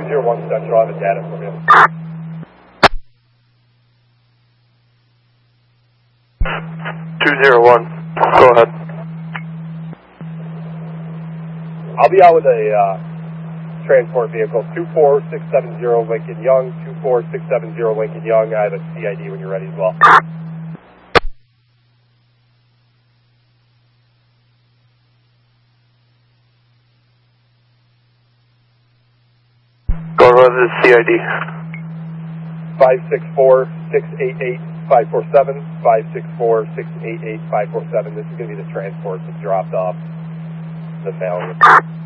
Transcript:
201 Central, I have a data from you. 201, go ahead. I'll be out with a transport vehicle, 24670 Lincoln Young, 24670 Lincoln Young. I have a CID when you're ready as well. Go ahead with the CID. 564-688-547, 564-688-547. This is going to be the transport that dropped off the failure.